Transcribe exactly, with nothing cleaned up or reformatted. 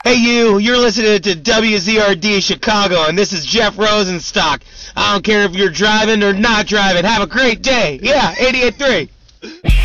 Hey you, you're listening to W Z R D Chicago, and this is Jeff Rosenstock. I don't care if you're driving or not driving. Have a great day. Yeah, eighty-eight point three.